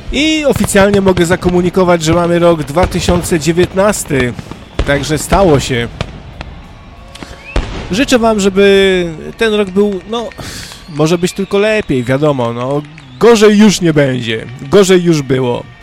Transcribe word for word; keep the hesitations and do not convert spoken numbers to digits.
I oficjalnie mogę zakomunikować, że mamy rok dwa tysiące dziewiętnasty. Także stało się. Życzę wam, żeby ten rok był, no, może być tylko lepiej, wiadomo, no, gorzej już nie będzie. Gorzej już było.